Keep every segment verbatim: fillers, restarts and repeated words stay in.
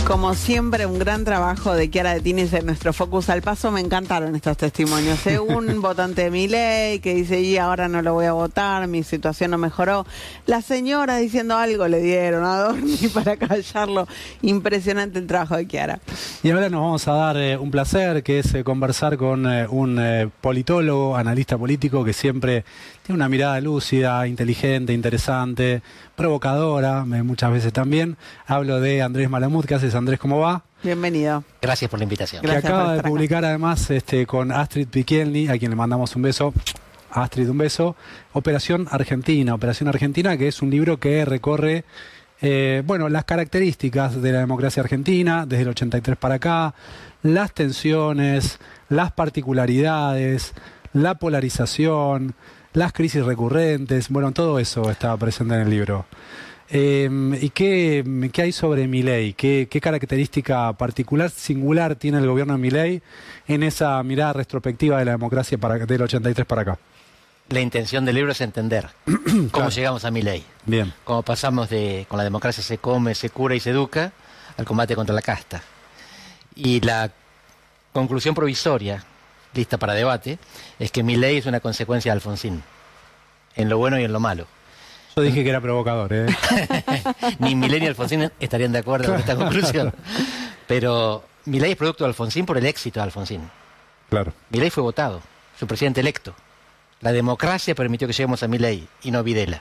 Como siempre, un gran trabajo de Chiara de Tinnis en nuestro Focus al Paso. Me encantaron estos testimonios. ¿eh? Un votante de Milei que dice, y ahora no lo voy a votar, mi situación no mejoró. La señora diciendo algo le dieron a Dorni para callarlo. Impresionante el trabajo de Chiara. Y ahora nos vamos a dar eh, un placer, que es eh, conversar con eh, un eh, politólogo, analista político, que siempre tiene una mirada lúcida, inteligente, interesante, provocadora, eh, muchas veces también. Hablo de Andrés Malamud. ¿Qué haces, Andrés? ¿Cómo va? Bienvenido. Gracias por la invitación. Que Gracias acaba por de estar publicar acá. además este, con Astrid Piquielny, a quien le mandamos un beso. Astrid, un beso. Operación Argentina. Operación Argentina, que es un libro que recorre eh, bueno, las características de la democracia argentina desde el ochenta y tres para acá, las tensiones, las particularidades, la polarización, las crisis recurrentes. Bueno, todo eso está presente en el libro. Eh, ¿Y qué, qué hay sobre Milei? ¿Qué, ¿Qué característica particular, singular tiene el gobierno de Milei en esa mirada retrospectiva de la democracia para, del ochenta y tres para acá? La intención del libro es entender cómo Claro. llegamos a Milei. Bien. Cómo pasamos de con la democracia se come, se cura y se educa al combate contra la casta. Y la conclusión provisoria, lista para debate, es que Milei es una consecuencia de Alfonsín, en lo bueno y en lo malo. Yo dije que era provocador, ¿eh? Ni Milei ni Alfonsín estarían de acuerdo con esta conclusión. Pero Milei es producto de Alfonsín por el éxito de Alfonsín. Claro. Milei fue votado, su presidente electo. La democracia permitió que lleguemos a Milei y no Videla.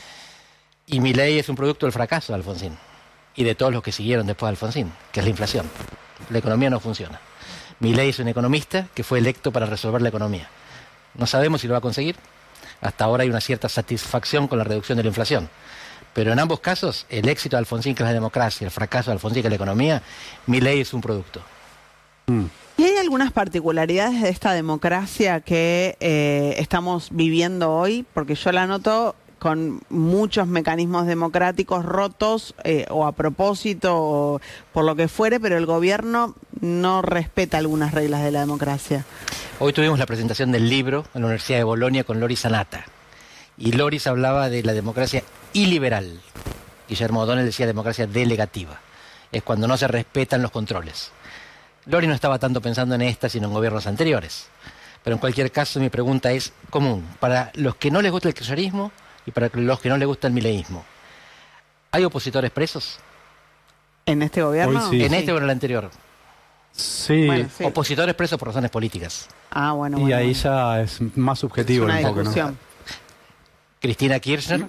Y Milei es un producto del fracaso de Alfonsín y de todos los que siguieron después de Alfonsín, que es la inflación. La economía no funciona. Milei es un economista que fue electo para resolver la economía. No sabemos si lo va a conseguir. Hasta ahora hay una cierta satisfacción con la reducción de la inflación. Pero en ambos casos, el éxito de Alfonsín, que es la democracia, el fracaso de Alfonsín, que es la economía, Milei es un producto. Mm. ¿Y hay algunas particularidades de esta democracia que eh, estamos viviendo hoy? Porque yo la noto con muchos mecanismos democráticos rotos eh, o a propósito o por lo que fuere, pero el gobierno no respeta algunas reglas de la democracia. Hoy tuvimos la presentación del libro en la Universidad de Bolonia con Loris Anata. Y Loris hablaba de la democracia iliberal. Guillermo O'Donnell decía democracia delegativa. Es cuando no se respetan los controles. Loris no estaba tanto pensando en esta, sino en gobiernos anteriores. Pero en cualquier caso, mi pregunta es común. Para los que no les gusta el kirchnerismo y para los que no les gusta el mileísmo, ¿hay opositores presos? ¿En este gobierno? Hoy sí. En este o en el anterior. Sí. Bueno, sí. Opositores presos por razones políticas. Ah, bueno, Y bueno, ahí bueno. ya es más subjetivo Es una un poco, ¿no? discusión. Cristina Kirchner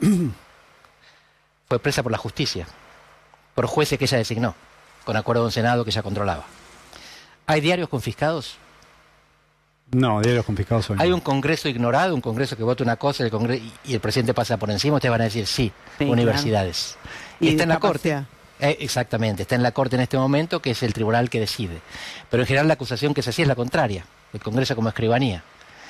fue presa por la justicia, por jueces que ella designó, con acuerdo de un Senado que ella controlaba. ¿Hay diarios confiscados? No, diarios confiscados hoy no. ¿Hay un Congreso ignorado, un Congreso que vota una cosa el Congreso, y el presidente pasa por encima? Ustedes van a decir sí, Sí, universidades. Y está en la discapacidad. Corte. Eh, exactamente, está en la Corte en este momento, que es el tribunal que decide. Pero en general la acusación que se hacía es la contraria, el Congreso como escribanía.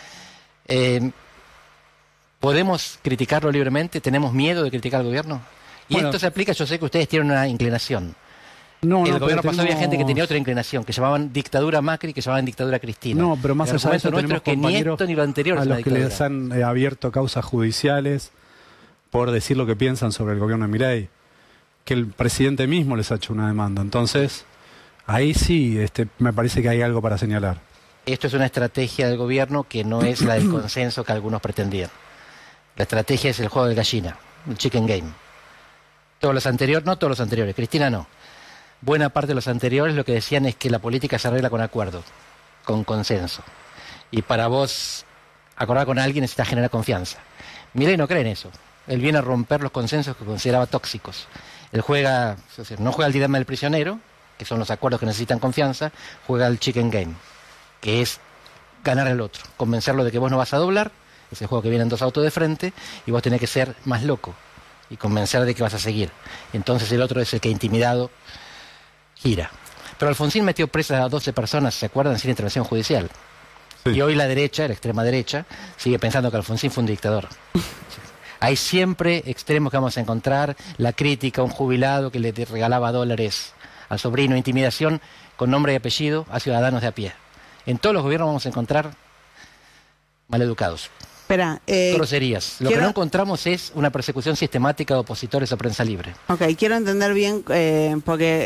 Eh, ¿Podemos criticarlo libremente? ¿Tenemos miedo de criticar al gobierno? Y Bueno. esto se aplica, yo sé que ustedes tienen una inclinación. No, el no, gobierno pero pasado había gente que tenía tenemos- otra inclinación, que llamaban dictadura Macri, que llamaban dictadura Cristina. No, pero más el allá de eso argumento nuestro tenemos es que ni compañeros esto ni lo anterior a es una los que les dictadura. han eh, abierto causas judiciales por decir lo que piensan sobre el gobierno de Milei, que el presidente mismo les ha hecho una demanda. Entonces, ahí sí este, me parece que hay algo para señalar. Esto es una estrategia del gobierno que no es la del consenso que algunos pretendían. La estrategia es el juego de gallina, el chicken game. Todos los anteriores, no todos los anteriores, Cristina no. Buena parte de los anteriores lo que decían es que la política se arregla con acuerdo, con consenso. Y para vos acordar con alguien necesitas generar confianza. Milei no cree en eso. Él viene a romper los consensos que consideraba tóxicos. Él juega, es decir, no juega el dilema del prisionero, que son los acuerdos que necesitan confianza, juega el chicken game, que es ganar al otro, convencerlo de que vos no vas a doblar, es el juego que vienen dos autos de frente, y vos tenés que ser más loco y convencer de que vas a seguir. Entonces el otro es el que intimidado gira. Pero Alfonsín metió presas a doce personas, ¿se acuerdan? Sin intervención judicial. Sí. Y hoy la derecha, la extrema derecha, sigue pensando que Alfonsín fue un dictador. Hay siempre extremos que vamos a encontrar, la crítica a un jubilado que le regalaba dólares al sobrino, intimidación con nombre y apellido a ciudadanos de a pie. En todos los gobiernos vamos a encontrar maleducados. Espera, eh, groserías. Lo quiero- que no encontramos es una persecución sistemática de opositores o prensa libre. ok, quiero entender bien, eh, porque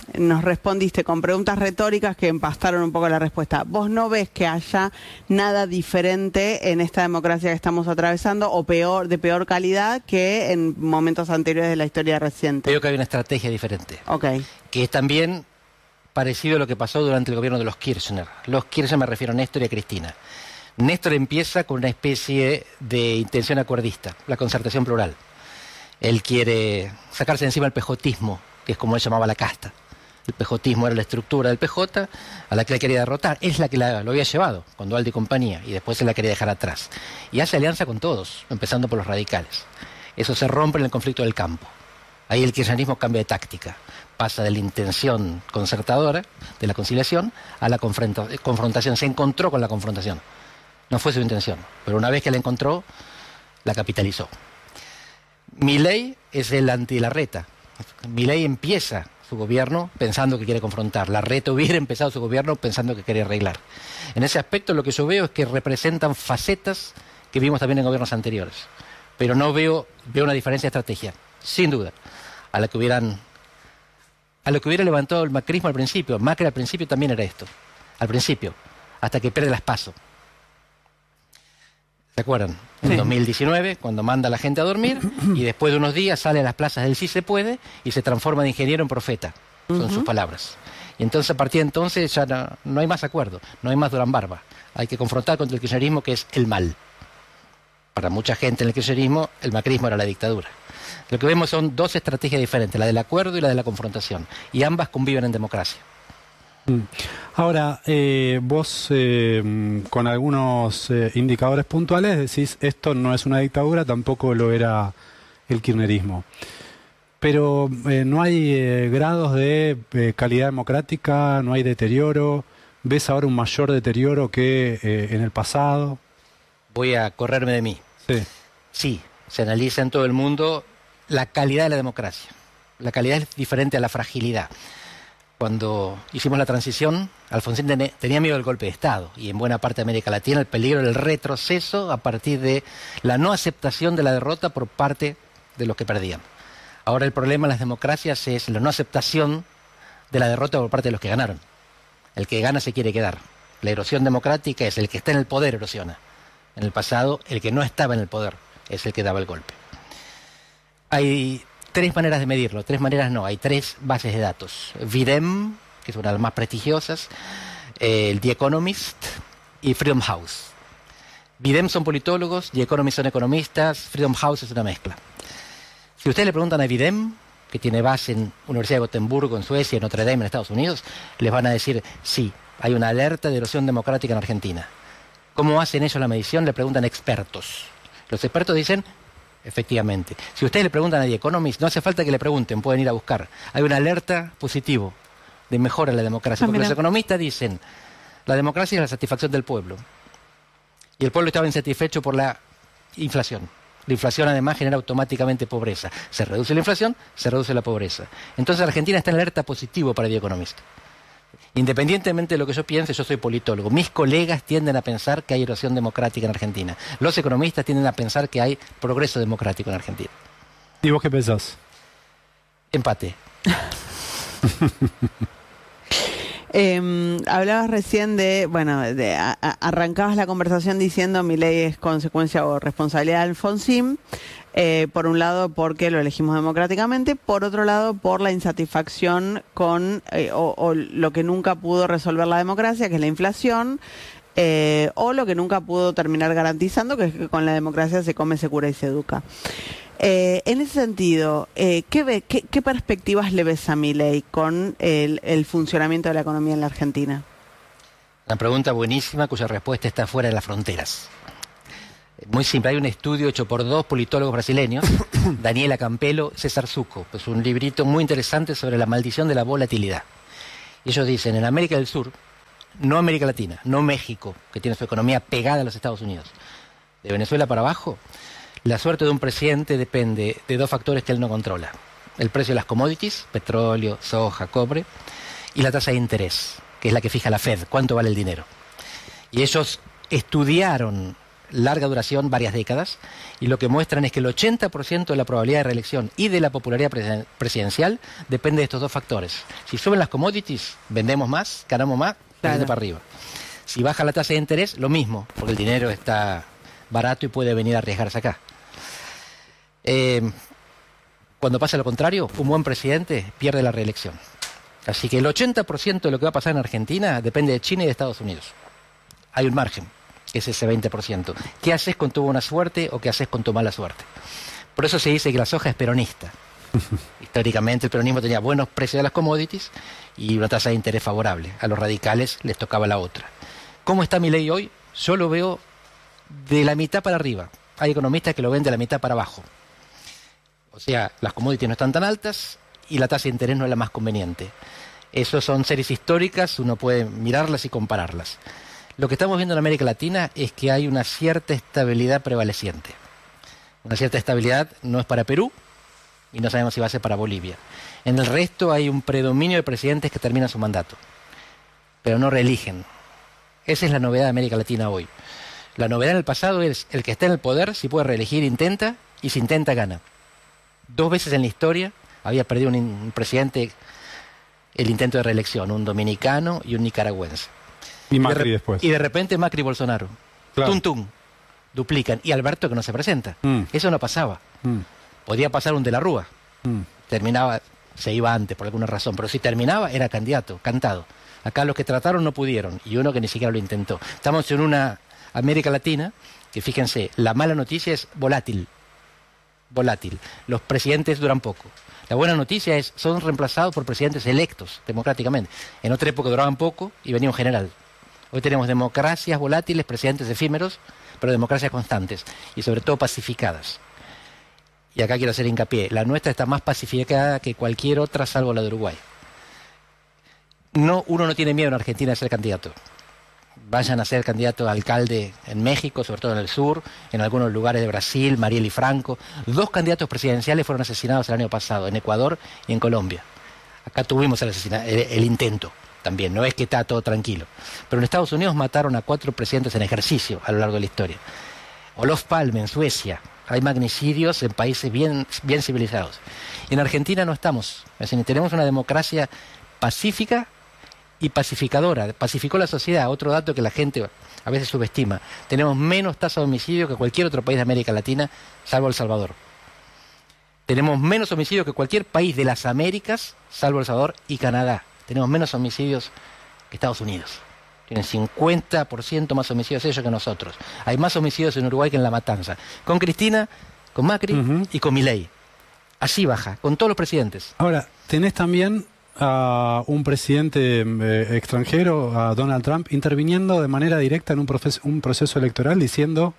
nos respondiste con preguntas retóricas que empastaron un poco la respuesta. ¿Vos no ves que haya nada diferente en esta democracia que estamos atravesando o peor, de peor calidad que en momentos anteriores de la historia reciente? Veo que hay una estrategia diferente. Ok. Que es también parecido a lo que pasó durante el gobierno de los Kirchner. Los Kirchner, me refiero a Néstor y a Cristina. Néstor empieza con una especie de intención acuerdista, la concertación plural. Él quiere sacarse encima el pejotismo, que es como él llamaba la casta. El pejotismo era la estructura del P J a la que él quería derrotar. Es la que la, lo había llevado con Duhalde y compañía, y después se la quería dejar atrás. Y hace alianza con todos, empezando por los radicales. Eso se rompe en el conflicto del campo. Ahí el kirchnerismo cambia de táctica. Pasa de la intención concertadora, de la conciliación, a la confronta confrontación. Se encontró con la confrontación. No fue su intención, pero una vez que la encontró, la capitalizó. Milei es el anti-Larreta. Milei empieza su gobierno pensando que quiere confrontar. Larreta hubiera empezado su gobierno pensando que quería arreglar. En ese aspecto lo que yo veo es que representan facetas que vimos también en gobiernos anteriores. Pero no veo, veo una diferencia de estrategia, sin duda, a la que hubieran, a lo que hubiera levantado el macrismo al principio. Macri al principio también era esto. Al principio, hasta que pierde las PASO. ¿Se acuerdan? En sí. dos mil diecinueve, cuando manda a la gente a dormir, y después de unos días sale a las plazas del Sí se puede y se transforma de ingeniero en profeta. Son uh-huh. sus palabras. Y entonces, a partir de entonces, ya no, no hay más acuerdo, no hay más Durán Barba. Hay que confrontar contra el kirchnerismo, que es el mal. Para mucha gente en el kirchnerismo, el macrismo era la dictadura. Lo que vemos son dos estrategias diferentes, la del acuerdo y la de la confrontación. Y ambas conviven en democracia. Ahora, eh, vos eh, con algunos eh, indicadores puntuales decís esto no es una dictadura, tampoco lo era el kirchnerismo. Pero eh, no hay eh, grados de eh, calidad democrática, no hay deterioro. ¿Ves ahora un mayor deterioro que eh, en el pasado? Voy a correrme de mí. Sí. Sí, se analiza en todo el mundo la calidad de la democracia. La calidad es diferente a la fragilidad. Cuando hicimos la transición, Alfonsín tenía miedo del golpe de Estado, y en buena parte de América Latina el peligro del retroceso a partir de la no aceptación de la derrota por parte de los que perdían. Ahora el problema en las democracias es la no aceptación de la derrota por parte de los que ganaron. El que gana se quiere quedar. La erosión democrática es el que está en el poder erosiona. En el pasado, el que no estaba en el poder es el que daba el golpe. Hay tres maneras de medirlo, tres maneras no, hay tres bases de datos. Videm, que es una de las más prestigiosas, eh, el The Economist y Freedom House. Videm son politólogos, The Economist son economistas, Freedom House es una mezcla. Si ustedes le preguntan a Videm, que tiene base en Universidad de Gotemburgo, en Suecia, en Notre Dame, en Estados Unidos, les van a decir, sí, hay una alerta de erosión democrática en Argentina. ¿Cómo hacen ellos la medición? Le preguntan expertos. Los expertos dicen, efectivamente. Si ustedes le preguntan a The Economist, no hace falta que le pregunten, pueden ir a buscar. Hay una alerta positivo de mejora en la democracia. Ah, porque mira. Los economistas dicen, la democracia es la satisfacción del pueblo. Y el pueblo estaba insatisfecho por la inflación. La inflación además genera automáticamente pobreza. Se reduce la inflación, se reduce la pobreza. Entonces Argentina está en alerta positivo para The Economist. Independientemente de lo que yo piense, yo soy politólogo. Mis colegas tienden a pensar que hay erosión democrática en Argentina. Los economistas tienden a pensar que hay progreso democrático en Argentina. ¿Y vos qué pensás? Empate. Eh, hablabas recién de, bueno, de, a, a, arrancabas la conversación diciendo Milei es consecuencia o responsabilidad de Alfonsín, eh, por un lado porque lo elegimos democráticamente, por otro lado por la insatisfacción con eh, o, o lo que nunca pudo resolver la democracia, que es la inflación, eh, o lo que nunca pudo terminar garantizando, que es que con la democracia se come, se cura y se educa. Eh, en ese sentido, eh, ¿qué, ve, qué, ¿qué perspectivas le ves a Milei con el, el funcionamiento de la economía en la Argentina? Una pregunta buenísima cuya respuesta está fuera de las fronteras. Muy simple, hay un estudio hecho por dos politólogos brasileños, Daniela Campelo, César Zucco, pues un librito muy interesante sobre la maldición de la volatilidad. Y ellos dicen, en América del Sur, no América Latina, no México, que tiene su economía pegada a los Estados Unidos, de Venezuela para abajo, la suerte de un presidente depende de dos factores que él no controla. El precio de las commodities, petróleo, soja, cobre, y la tasa de interés, que es la que fija la Fed, cuánto vale el dinero. Y ellos estudiaron larga duración, varias décadas, y lo que muestran es que el ochenta por ciento de la probabilidad de reelección y de la popularidad presidencial depende de estos dos factores. Si suben las commodities, vendemos más, ganamos más, claro, para arriba. Si baja la tasa de interés, lo mismo, porque el dinero está barato y puede venir a arriesgarse acá. Eh, cuando pasa lo contrario, un buen presidente pierde la reelección. Así que el ochenta por ciento de lo que va a pasar en Argentina depende de China y de Estados Unidos. Hay un margen, que es ese veinte por ciento. ¿Qué haces con tu buena suerte o qué haces con tu mala suerte? Por eso se dice que la soja es peronista. Históricamente el peronismo tenía buenos precios de las commodities y una tasa de interés favorable. A los radicales les tocaba la otra. ¿Cómo está Milei hoy? Yo lo veo de la mitad para arriba. Hay economistas que lo ven de la mitad para abajo. O sea, las commodities no están tan altas y la tasa de interés no es la más conveniente. Esas son series históricas, uno puede mirarlas y compararlas. Lo que estamos viendo en América Latina es que hay una cierta estabilidad prevaleciente. Una cierta estabilidad no es para Perú y no sabemos si va a ser para Bolivia. En el resto hay un predominio de presidentes que terminan su mandato, pero no reeligen. Esa es la novedad de América Latina hoy. La novedad en el pasado es el que está en el poder, si puede reelegir, intenta, y si intenta, gana. Dos veces en la historia había perdido un, un presidente el intento de reelección, un dominicano y un nicaragüense. Y Macri y de después. Y de repente Macri y Bolsonaro. Claro. Tum, tum. Duplican. Y Alberto que no se presenta. Mm. Eso no pasaba. Mm. Podía pasar un de la Rúa. Mm. Terminaba, se iba antes por alguna razón, pero si terminaba era candidato, cantado. Acá los que trataron no pudieron y uno que ni siquiera lo intentó. Estamos en una América Latina que, fíjense, la mala noticia es volátil. Volátil. Los presidentes duran poco. La buena noticia es son reemplazados por presidentes electos democráticamente. En otra época duraban poco y venía un general. Hoy tenemos democracias volátiles, presidentes efímeros, pero democracias constantes y sobre todo pacificadas. Y acá quiero hacer hincapié, la nuestra está más pacificada que cualquier otra salvo la de Uruguay. No, uno no tiene miedo en Argentina de ser candidato. Vayan a ser candidato a alcalde en México, sobre todo en el sur, en algunos lugares de Brasil, Mariel y Franco. Dos candidatos presidenciales fueron asesinados el año pasado, en Ecuador y en Colombia. Acá tuvimos el, asesina- el, el intento también, no es que está todo tranquilo. Pero en Estados Unidos mataron a cuatro presidentes en ejercicio a lo largo de la historia. Olof Palme en Suecia. Hay magnicidios en países bien, bien civilizados. En Argentina no estamos. Es decir, tenemos una democracia pacífica y pacificadora. Pacificó la sociedad, otro dato que la gente a veces subestima. Tenemos menos tasa de homicidio que cualquier otro país de América Latina, salvo El Salvador. Tenemos menos homicidios que cualquier país de las Américas, salvo El Salvador y Canadá. Tenemos menos homicidios que Estados Unidos. Tienen cincuenta por ciento más homicidios ellos que nosotros. Hay más homicidios en Uruguay que en La Matanza. Con Cristina, con Macri uh-huh. y con Milei. Así baja, con todos los presidentes. Ahora, tenés también a un presidente eh, extranjero, a Donald Trump, interviniendo de manera directa en un, proceso, un proceso electoral diciendo,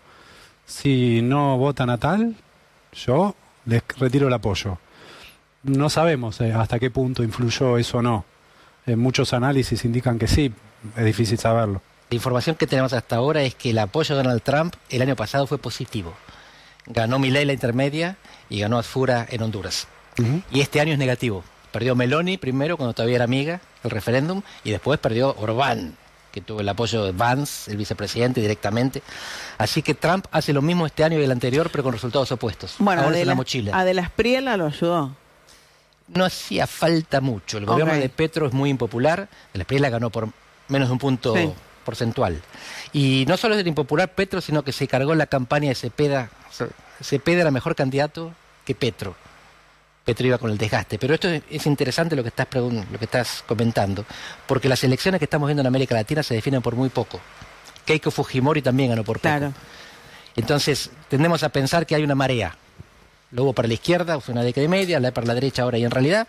si no votan a tal, yo les retiro el apoyo. No sabemos eh, hasta qué punto influyó eso o no. Eh, muchos análisis indican que sí, es difícil saberlo. La información que tenemos hasta ahora es que el apoyo a Donald Trump el año pasado fue positivo. Ganó Milei la intermedia y ganó Azfura en Honduras. Uh-huh. Y este año es negativo. Perdió Meloni primero, cuando todavía era amiga, el referéndum, y después perdió Orbán, que tuvo el apoyo de Vance, el vicepresidente, directamente. Así que Trump hace lo mismo este año y el anterior, pero con resultados opuestos. Bueno, ahora de es la una mochila. A De la Espriella lo ayudó. No hacía falta mucho. El gobierno okay. de Petro es muy impopular. De la Espriella ganó por menos de un punto sí. porcentual. Y no solo es impopular Petro, sino que se cargó la campaña de Cepeda. Cepeda era mejor candidato que Petro. Petro iba con el desgaste. Pero esto es interesante lo que estás lo que estás comentando, porque las elecciones que estamos viendo en América Latina se definen por muy poco. Keiko Fujimori también ganó por poco. Claro. Entonces, tendemos a pensar que hay una marea. Lo hubo para la izquierda, fue una década y media, la para la derecha ahora, y en realidad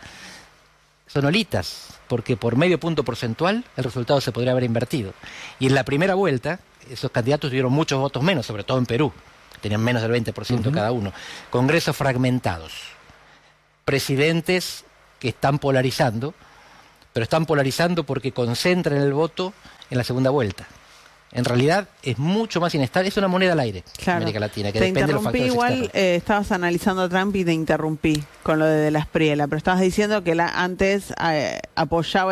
son olitas, porque por medio punto porcentual el resultado se podría haber invertido. Y en la primera vuelta, esos candidatos tuvieron muchos votos menos, sobre todo en Perú. Tenían menos del veinte por ciento uh-huh. cada uno. Congresos fragmentados. Presidentes que están polarizando, pero están polarizando porque concentran el voto en la segunda vuelta. En realidad es mucho más inestable, es una moneda al aire, claro. América Latina, que te depende de los factores igual eh, estabas analizando a Trump y te interrumpí con lo de De la Espriella, pero estabas diciendo que la, antes eh, apoyaba